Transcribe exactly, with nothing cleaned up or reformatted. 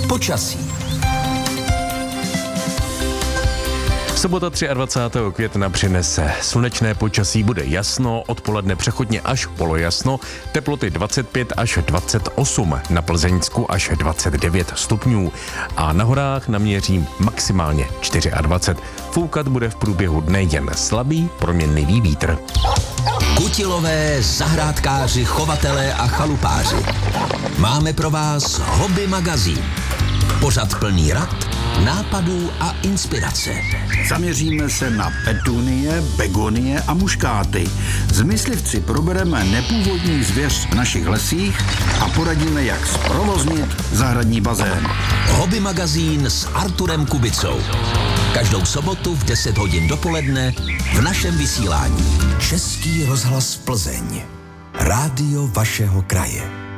Počasí. Sobota dvacátého třetího května přinese slunečné počasí, bude jasno, odpoledne přechodně až polojasno, teploty dvacet pět až dvacet osm, na Plzeňsku až dvacet devět stupňů a na horách naměří maximálně dvacet čtyři. Foukat bude v průběhu dne jen slabý proměnlivý vítr. Kutilové, zahrádkáři, chovatelé a chalupáři. Máme pro vás Hobby magazín. Pořad plný rad, nápadů a inspirace. Zaměříme se na petunie, begonie a muškáty. S myslivci probereme nepůvodní zvěř v našich lesích a poradíme, jak zprovoznit zahradní bazén. Hobby magazín s Arturem Kubicou. Každou sobotu v deset hodin dopoledne v našem vysílání. Český rozhlas Plzeň. Rádio vašeho kraje.